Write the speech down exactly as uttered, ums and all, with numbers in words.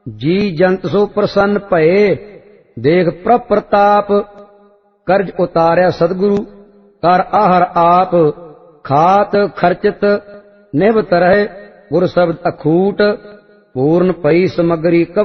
जी जंत सो प्रसन्न भये, देख प्रभ प्रताप। कर्ज उतारया सदगुरु, कर आहर आप। खात खर्चित निभ तरह, गुर शब्द अखूट। पूर्ण पई समगरी